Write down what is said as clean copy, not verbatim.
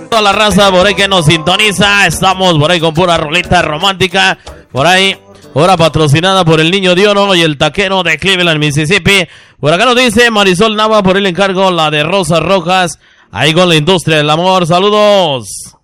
Toda la raza por ahí que nos sintoniza. Estamos por ahí con pura rolita romántica. Por ahí, ahora patrocinada por el Niño de Oro y el Taquero de Cleveland, Mississippi. Por acá nos dice Marisol Nava, por el encargo, la de Rosas Rojas. Ahí con la industria del amor. Saludos.